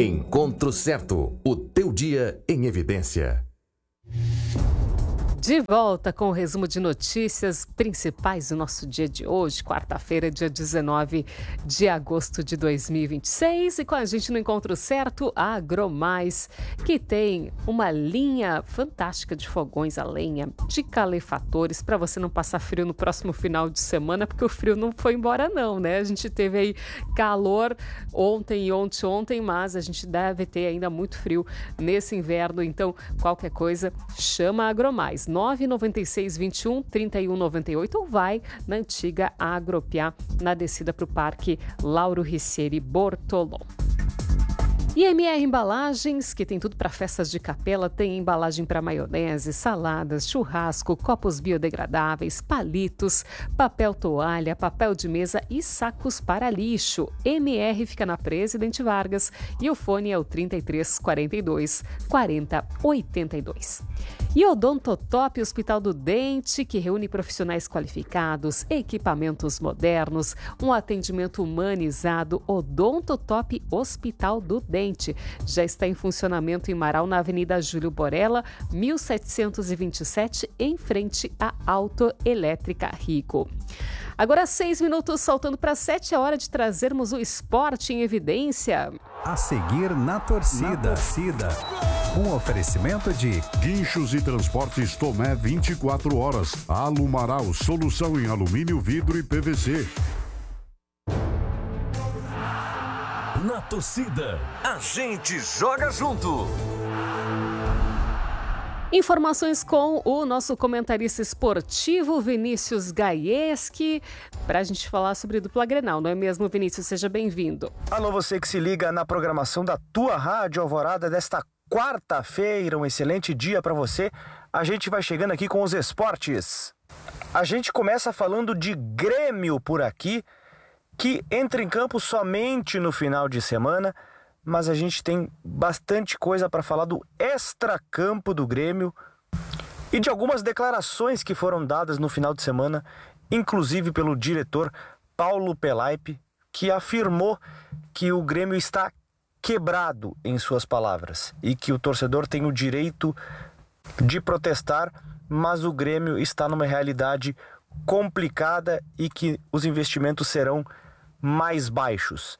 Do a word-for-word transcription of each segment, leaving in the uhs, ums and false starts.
Encontro Certo, o teu dia em evidência. De volta com o resumo de notícias principais do nosso dia de hoje, quarta-feira, dia dezenove de agosto de dois mil e vinte e seis. E com a gente no Encontro Certo, a Agromais, que tem uma linha fantástica de fogões a lenha, de calefatores, para você não passar frio no próximo final de semana, porque o frio não foi embora não, né? A gente teve aí calor ontem e ontem, ontem, mas a gente deve ter ainda muito frio nesse inverno. Então, qualquer coisa, chama a Agromais. nove nove seis, vinte e um, trinta e um, noventa e oito ou vai na antiga Agropiá, na descida para o Parque Lauro Ricieri Bortolom. E M R Embalagens, que tem tudo para festas de capela, tem embalagem para maionese, saladas, churrasco, copos biodegradáveis, palitos, papel toalha, papel de mesa e sacos para lixo. M R fica na Presidente Vargas e o fone é o trinta e três, quarenta e dois, quarenta, oitenta e dois. E Odontotop Hospital do Dente, que reúne profissionais qualificados, equipamentos modernos, um atendimento humanizado. Odontotop Hospital do Dente já está em funcionamento em Marau, na Avenida Júlio Borella, mil setecentos e vinte e sete, em frente à Autoelétrica Rico. Agora seis minutos, saltando para sete, é hora de trazermos o esporte em evidência. A seguir na torcida. Na torcida. Um oferecimento de Guinchos e Transportes Tomé vinte e quatro horas. Alumarau, solução em alumínio, vidro e P V C. Na torcida, a gente joga junto. Informações com o nosso comentarista esportivo, Vinícius Gaieski, para a gente falar sobre dupla Grenal, não é mesmo, Vinícius? Seja bem-vindo. Alô, você que se liga na programação da tua Rádio Alvorada desta quarta-feira, um excelente dia para você. A gente vai chegando aqui com os esportes. A gente começa falando de Grêmio por aqui, que entra em campo somente no final de semana, mas a gente tem bastante coisa para falar do extracampo do Grêmio e de algumas declarações que foram dadas no final de semana, inclusive pelo diretor Paulo Pelaipe, que afirmou que o Grêmio está quebrado, em suas palavras, e que o torcedor tem o direito de protestar, mas o Grêmio está numa realidade complicada e que os investimentos serão mais baixos.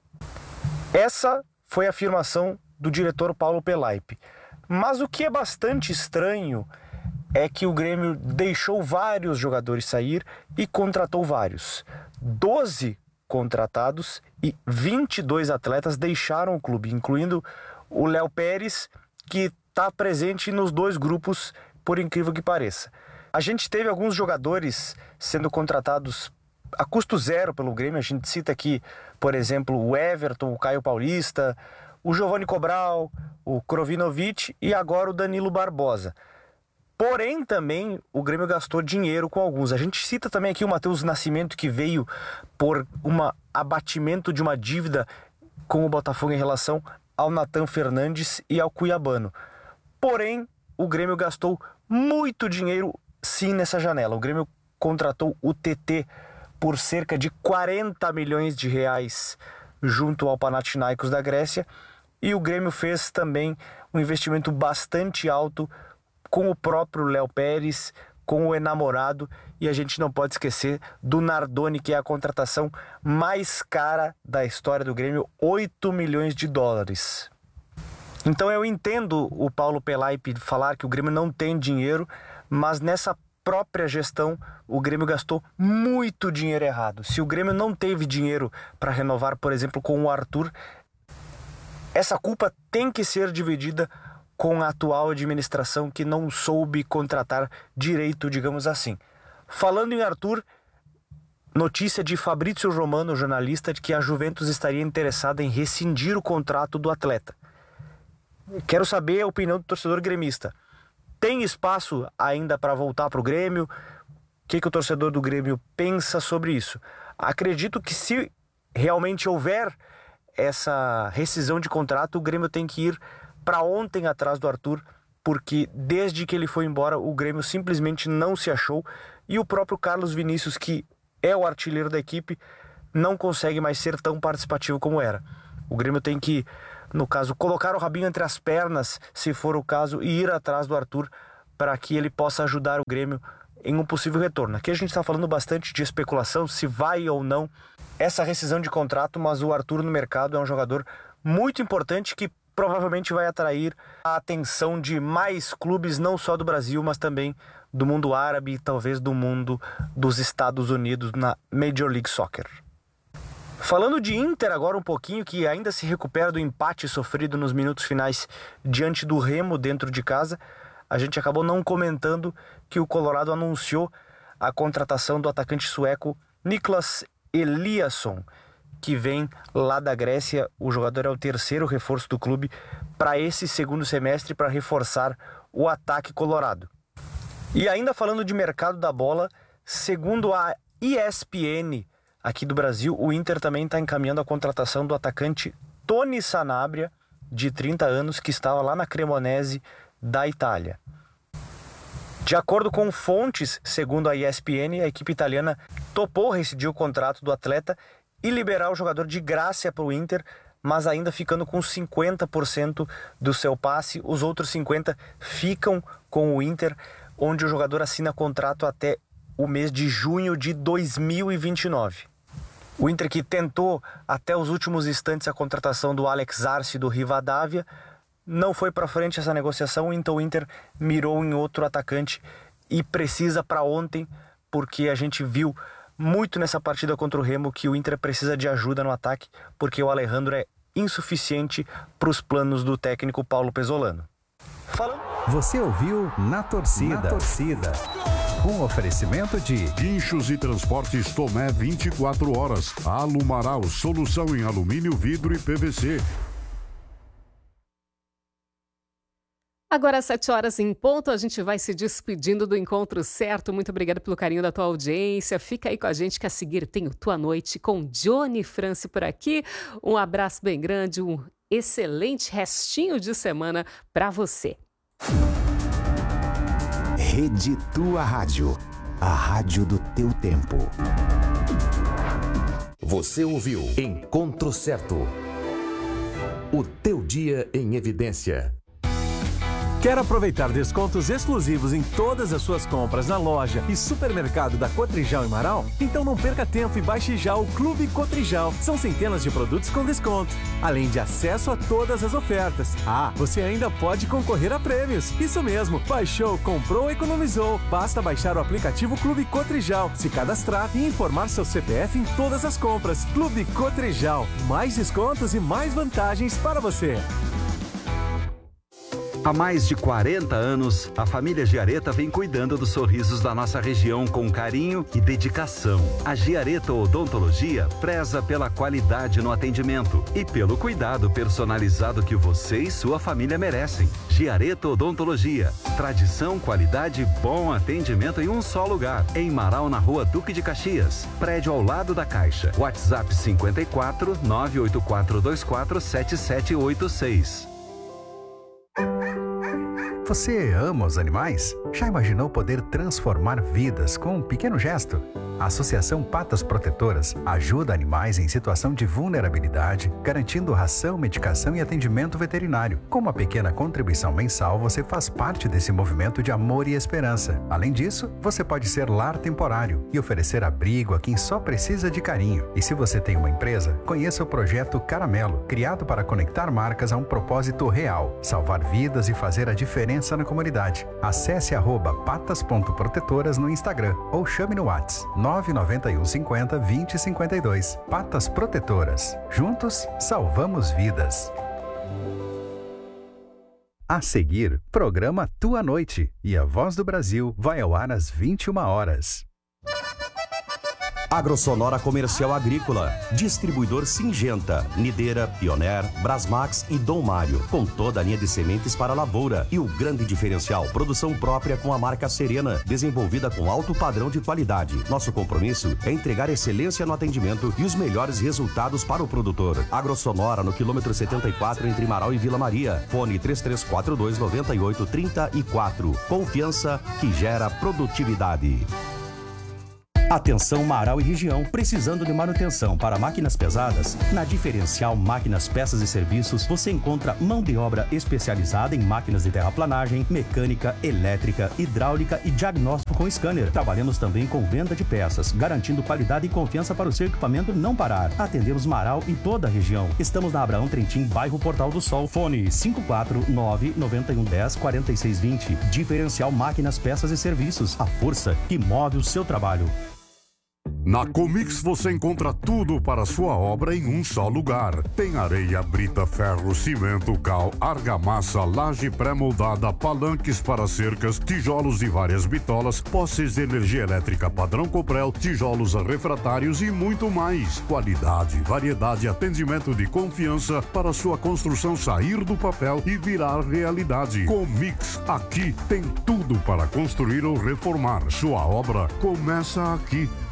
Essa foi a afirmação do diretor Paulo Pelaipe. Mas o que é bastante estranho é que o Grêmio deixou vários jogadores sair e contratou vários. doze contratados e vinte e dois atletas deixaram o clube, incluindo o Léo Pérez, que está presente nos dois grupos, por incrível que pareça. A gente teve alguns jogadores sendo contratados a custo zero pelo Grêmio. A gente cita aqui, por exemplo, o Everton, o Caio Paulista, o Giovanni Cobral, o Krovinovic e agora o Danilo Barbosa. Porém, também o Grêmio gastou dinheiro com alguns. A gente cita também aqui o Matheus Nascimento, que veio por um abatimento de uma dívida com o Botafogo em relação ao Nathan Fernandes e ao Cuiabano. Porém, o Grêmio gastou muito dinheiro sim nessa janela. O Grêmio contratou o T T por cerca de quarenta milhões de reais junto ao Panathinaikos da Grécia, e o Grêmio fez também um investimento bastante alto com o próprio Léo Pérez, com o enamorado, e a gente não pode esquecer do Nardoni, que é a contratação mais cara da história do Grêmio, oito milhões de dólares. Então eu entendo o Paulo Pelaipe falar que o Grêmio não tem dinheiro, mas nessa própria gestão, o Grêmio gastou muito dinheiro errado. Se o Grêmio não teve dinheiro para renovar, por exemplo, com o Arthur, essa culpa tem que ser dividida com a atual administração, que não soube contratar direito, digamos assim. Falando em Arthur, notícia de Fabrício Romano, jornalista, de que a Juventus estaria interessada em rescindir o contrato do atleta. Quero saber a opinião do torcedor gremista. Tem espaço ainda para voltar para o Grêmio? O que, que o torcedor do Grêmio pensa sobre isso? Acredito que se realmente houver essa rescisão de contrato, o Grêmio tem que ir para ontem atrás do Arthur, porque desde que ele foi embora, o Grêmio simplesmente não se achou, e o próprio Carlos Vinícius, que é o artilheiro da equipe, não consegue mais ser tão participativo como era. O Grêmio tem que no caso, colocar o rabinho entre as pernas, se for o caso, e ir atrás do Arthur para que ele possa ajudar o Grêmio em um possível retorno. Aqui a gente está falando bastante de especulação, se vai ou não essa rescisão de contrato, mas o Arthur no mercado é um jogador muito importante que provavelmente vai atrair a atenção de mais clubes, não só do Brasil, mas também do mundo árabe e talvez do mundo dos Estados Unidos na Major League Soccer. Falando de Inter agora um pouquinho, que ainda se recupera do empate sofrido nos minutos finais diante do Remo dentro de casa, a gente acabou não comentando que o Colorado anunciou a contratação do atacante sueco Niklas Eliasson, que vem lá da Grécia. O jogador é o terceiro reforço do clube para esse segundo semestre para reforçar o ataque colorado. E ainda falando de mercado da bola, segundo a E S P N aqui do Brasil, o Inter também está encaminhando a contratação do atacante Tony Sanabria, de trinta anos, que estava lá na Cremonese da Itália. De acordo com fontes, segundo a E S P N, a equipe italiana topou rescindir o contrato do atleta e liberar o jogador de graça para o Inter, mas ainda ficando com cinquenta por cento do seu passe. Os outros cinquenta por cento ficam com o Inter, onde o jogador assina contrato até o mês de junho de dois mil e vinte e nove. O Inter, que tentou até os últimos instantes a contratação do Alex Arce do Rivadavia, não foi para frente essa negociação, então o Inter mirou em outro atacante e precisa para ontem, porque a gente viu muito nessa partida contra o Remo que o Inter precisa de ajuda no ataque, porque o Alejandro é insuficiente para os planos do técnico Paulo Pesolano. Falando... Você ouviu Na Torcida. Na Torcida. Um oferecimento de Guinchos e Transportes Tomé vinte e quatro horas. Alumaral, solução em alumínio, vidro e P V C. Agora, às sete horas em ponto, a gente vai se despedindo do Encontro Certo. Muito obrigada pelo carinho da tua audiência. Fica aí com a gente que a seguir tem o Tua Noite com Johnny France por aqui. Um abraço bem grande, um excelente restinho de semana para você. Rede Tua Rádio, a rádio do teu tempo. Você ouviu Encontro Certo. O teu dia em evidência. Quer aproveitar descontos exclusivos em todas as suas compras na loja e supermercado da Cotrijal em Marau? Então não perca tempo e baixe já o Clube Cotrijal. São centenas de produtos com desconto, além de acesso a todas as ofertas. Ah, você ainda pode concorrer a prêmios. Isso mesmo, baixou, comprou, economizou. Basta baixar o aplicativo Clube Cotrijal, se cadastrar e informar seu C P F em todas as compras. Clube Cotrijal, mais descontos e mais vantagens para você. Há mais de quarenta anos, a família Giareta vem cuidando dos sorrisos da nossa região com carinho e dedicação. A Giareta Odontologia preza pela qualidade no atendimento e pelo cuidado personalizado que você e sua família merecem. Giareta Odontologia, tradição, qualidade e bom atendimento em um só lugar. Em Marau, na Rua Duque de Caxias, prédio ao lado da Caixa. WhatsApp cinquenta e quatro, nove oito quatro dois quatro, sete sete oito seis. Você ama os animais? Já imaginou poder transformar vidas com um pequeno gesto? A Associação Patas Protetoras ajuda animais em situação de vulnerabilidade, garantindo ração, medicação e atendimento veterinário. Com uma pequena contribuição mensal, você faz parte desse movimento de amor e esperança. Além disso, você pode ser lar temporário e oferecer abrigo a quem só precisa de carinho. E se você tem uma empresa, conheça o projeto Caramelo, criado para conectar marcas a um propósito real, salvar vidas e fazer a diferença na comunidade. Acesse arroba patas ponto protetoras no Instagram ou chame no WhatsApp nove nove um cinco zero, dois zero cinco dois. Patas Protetoras. Juntos, salvamos vidas. A seguir, programa Tua Noite. E a Voz do Brasil vai ao ar às vinte e uma horas. Agrosonora Comercial Agrícola, distribuidor Singenta, Nideira, Pioneer, Brasmax e Dom Mário, com toda a linha de sementes para a lavoura e o grande diferencial, produção própria com a marca Serena, desenvolvida com alto padrão de qualidade. Nosso compromisso é entregar excelência no atendimento e os melhores resultados para o produtor. Agrosonora no quilômetro setenta e quatro entre Marau e Vila Maria, fone três três quatro dois nove oito três quatro. Confiança que gera produtividade. Atenção Marau e região, precisando de manutenção para máquinas pesadas? Na Diferencial Máquinas, Peças e Serviços, você encontra mão de obra especializada em máquinas de terraplanagem, mecânica, elétrica, hidráulica e diagnóstico com scanner. Trabalhamos também com venda de peças, garantindo qualidade e confiança para o seu equipamento não parar. Atendemos Marau e toda a região. Estamos na Abraão Trentin, bairro Portal do Sol. Fone cinco quatro nove, nove um um zero, quatro seis dois zero. Diferencial Máquinas, Peças e Serviços. A força que move o seu trabalho. Na Comix você encontra tudo para sua obra em um só lugar. Tem areia, brita, ferro, cimento, cal, argamassa, laje pré-moldada, palanques para cercas, tijolos de várias bitolas, postes de energia elétrica padrão Coprel, tijolos refratários e muito mais. Qualidade, variedade e atendimento de confiança para sua construção sair do papel e virar realidade. Comix, aqui tem tudo para construir ou reformar. Sua obra começa aqui.